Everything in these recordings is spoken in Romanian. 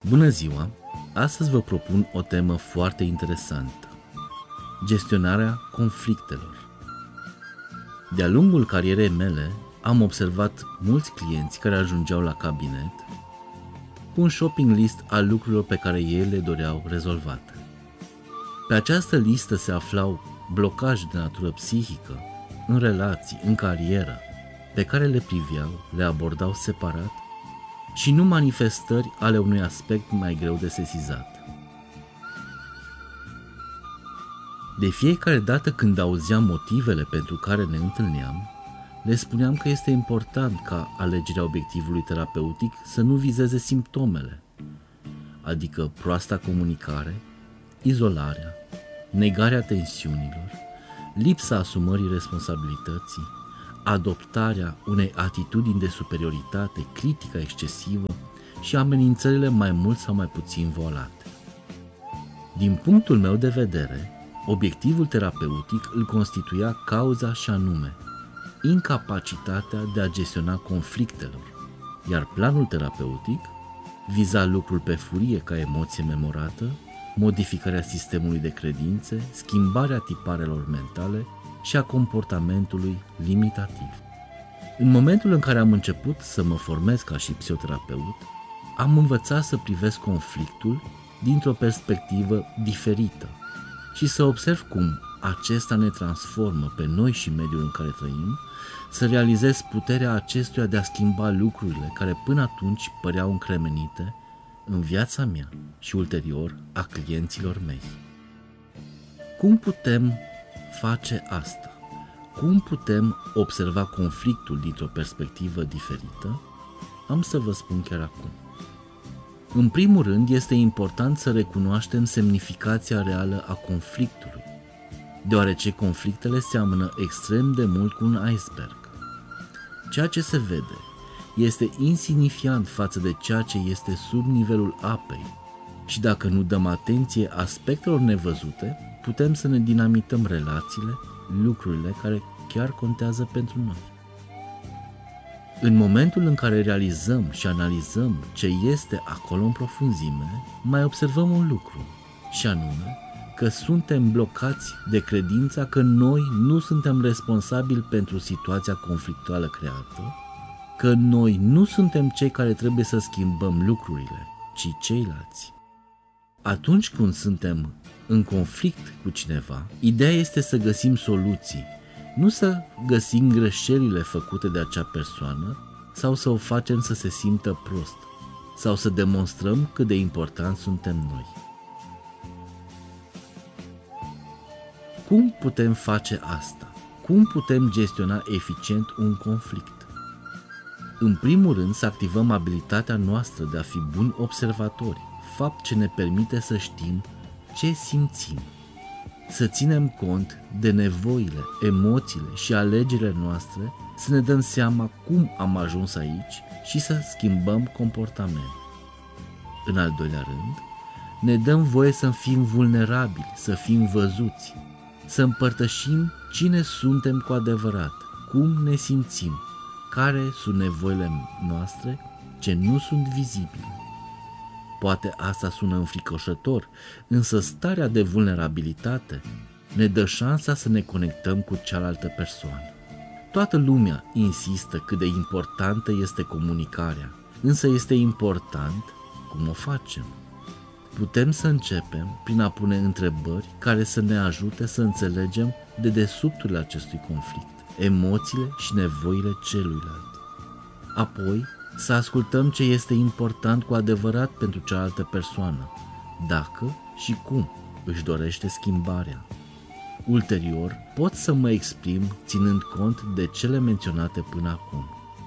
Bună ziua! Astăzi vă propun o temă foarte interesantă: gestionarea conflictelor. De-a lungul carierei mele am observat mulți clienți care ajungeau la cabinet cu un shopping list al lucrurilor pe care ei le doreau rezolvate. Pe această listă se aflau blocaje de natură psihică, în relații, în carieră, pe care le priveau, le abordau separat și nu manifestări ale unui aspect mai greu de sesizat. De fiecare dată când auzeam motivele pentru care ne întâlneam, le spuneam că este important ca alegerea obiectivului terapeutic să nu vizeze simptomele, adică proasta comunicare, izolarea, negarea tensiunilor, lipsa asumării responsabilității, adoptarea unei atitudini de superioritate, critică excesivă și amenințările mai mult sau mai puțin volate. Din punctul meu de vedere, obiectivul terapeutic îl constituia cauza și anume incapacitatea de a gestiona conflictelor, iar planul terapeutic viza lucrul pe furie ca emoție memorată, modificarea sistemului de credințe, schimbarea tiparelor mentale și a comportamentului limitativ. În momentul în care am început să mă formez ca și psihoterapeut, am învățat să privesc conflictul dintr-o perspectivă diferită și să observ cum acesta ne transformă pe noi și mediul în care trăim, să realizez puterea acestuia de a schimba lucrurile care până atunci păreau încremenite în viața mea și ulterior a clienților mei. Cum putem face asta? Cum putem observa conflictul dintr-o perspectivă diferită? Am să vă spun chiar acum. În primul rând, este important să recunoaștem semnificația reală a conflictului, deoarece conflictele seamănă extrem de mult cu un iceberg. Ceea ce se vede este insignifiant față de ceea ce este sub nivelul apei și dacă nu dăm atenție aspectelor nevăzute, putem să ne dinamităm relațiile, lucrurile care chiar contează pentru noi. În momentul în care realizăm și analizăm ce este acolo în profunzime, mai observăm un lucru, și anume că suntem blocați de credința că noi nu suntem responsabili pentru situația conflictuală creată, că noi nu suntem cei care trebuie să schimbăm lucrurile, ci ceilalți. Atunci când suntem în conflict cu cineva, ideea este să găsim soluții, nu să găsim greșelile făcute de acea persoană sau să o facem să se simtă prost sau să demonstrăm cât de important suntem noi. Cum putem face asta? Cum putem gestiona eficient un conflict? În primul rând, să activăm abilitatea noastră de a fi buni observatori, fapt ce ne permite să știm ce simțim, să ținem cont de nevoile, emoțiile și alegerile noastre, să ne dăm seama cum am ajuns aici și să schimbăm comportament. În al doilea rând, ne dăm voie să fim vulnerabili, să fim văzuți, să împărtășim cine suntem cu adevărat, cum ne simțim, care sunt nevoile noastre ce nu sunt vizibile. Poate asta sună înfricoșător, însă starea de vulnerabilitate ne dă șansa să ne conectăm cu cealaltă persoană. Toată lumea insistă cât de importantă este comunicarea, însă este important cum o facem. Putem să începem prin a pune întrebări care să ne ajute să înțelegem dedesubturile acestui conflict, emoțiile și nevoile celuilalt. Apoi, să ascultăm ce este important cu adevărat pentru cealaltă persoană, dacă și cum își dorește schimbarea. Ulterior, pot să mă exprim ținând cont de cele menționate până acum.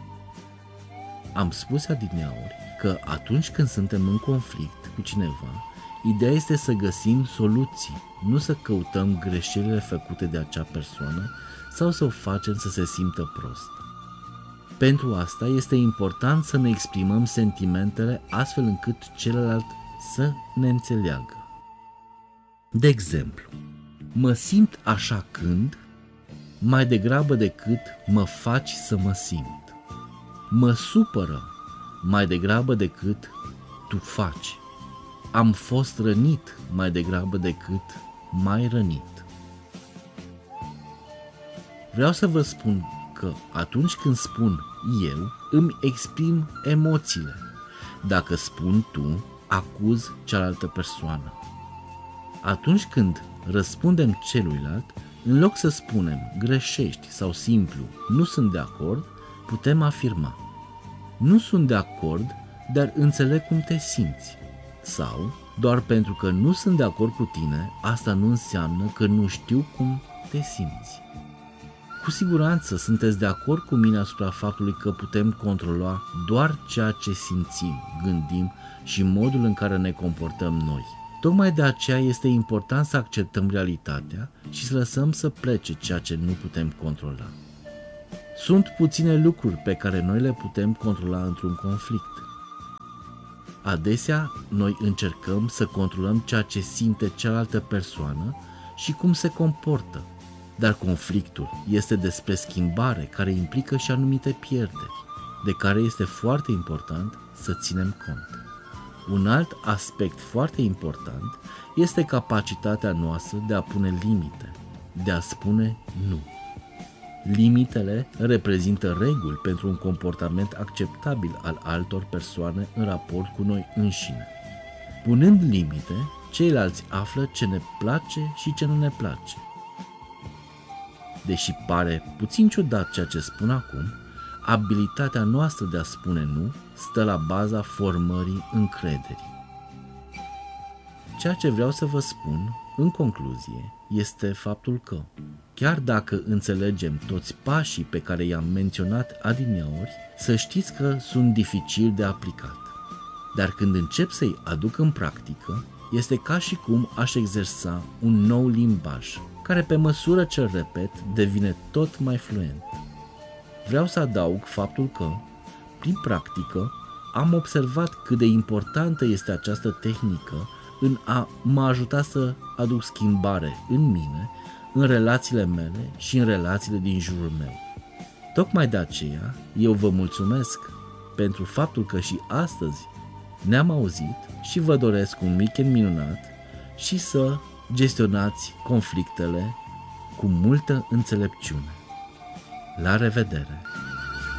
Am spus adineauri că atunci când suntem în conflict cu cineva, ideea este să găsim soluții, nu să căutăm greșelile făcute de acea persoană sau să o facem să se simtă prost. Pentru asta este important să ne exprimăm sentimentele astfel încât celălalt să ne înțeleagă. De exemplu, mă simt așa când, mai degrabă decât mă faci să mă simt. Mă supără mai degrabă decât tu faci. am fost rănit mai degrabă decât mai rănit. Vreau să vă spun că atunci când spun eu, îmi exprim emoțiile. Dacă spun tu, acuz cealaltă persoană. Atunci când răspundem celuilalt, în loc să spunem greșești sau simplu nu sunt de acord, putem afirma: nu sunt de acord, dar înțeleg cum te simți. Sau, doar pentru că nu sunt de acord cu tine, asta nu înseamnă că nu știu cum te simți. Cu siguranță sunteți de acord cu mine asupra faptului că putem controla doar ceea ce simțim, gândim și modul în care ne comportăm noi. Tocmai de aceea este important să acceptăm realitatea și să lăsăm să plece ceea ce nu putem controla. Sunt puține lucruri pe care noi le putem controla într-un conflict. Adesea, noi încercăm să controlăm ceea ce simte cealaltă persoană și cum se comportă, dar conflictul este despre schimbare care implică și anumite pierderi, de care este foarte important să ținem cont. Un alt aspect foarte important este capacitatea noastră de a pune limite, de a spune nu. Limitele reprezintă reguli pentru un comportament acceptabil al altor persoane în raport cu noi înșine. Punând limite, ceilalți află ce ne place și ce nu ne place. Deși pare puțin ciudat ceea ce spun acum, abilitatea noastră de a spune nu stă la baza formării încrederii. Ceea ce vreau să vă spun, în concluzie, este faptul că, chiar dacă înțelegem toți pașii pe care i-am menționat adineauri, să știți că sunt dificili de aplicat. Dar când încep să-i aduc în practică, este ca și cum aș exersa un nou limbaj, care pe măsură ce îl repet, devine tot mai fluent. Vreau să adaug faptul că, prin practică, am observat cât de importantă este această tehnică în a mă ajuta să aduc schimbare în mine, în relațiile mele și în relațiile din jurul meu. Tocmai de aceea, eu vă mulțumesc pentru faptul că și astăzi ne-am auzit și vă doresc un weekend minunat și să gestionați conflictele cu multă înțelepciune. La revedere!